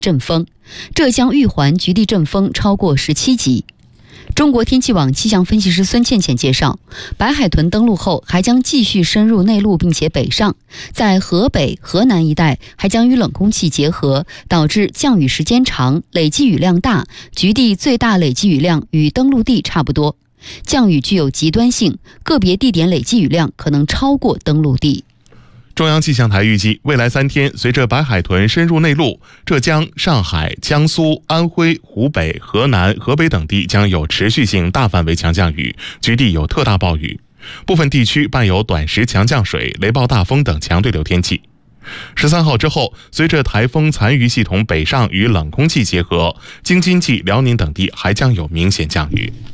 阵风，浙江玉环局地阵风超过17级。中国天气网气象分析师孙倩倩介绍，白海豚登陆后还将继续深入内陆并且北上，在河北、河南一带还将与冷空气结合，导致降雨时间长、累积雨量大，局地最大累积雨量与登陆地差不多。降雨具有极端性，个别地点累积雨量可能超过登陆地。 中央气象台预计，未来3天，随着白海豚深入内陆，浙江、上海、江苏、安徽、湖北、河南、河北等地将有持续性大范围强降雨，局地有特大暴雨，部分地区伴有短时强降水、雷暴大风等强对流天气。13号之后，随着台风残余系统北上与冷空气结合，京津冀、辽宁等地还将有明显降雨。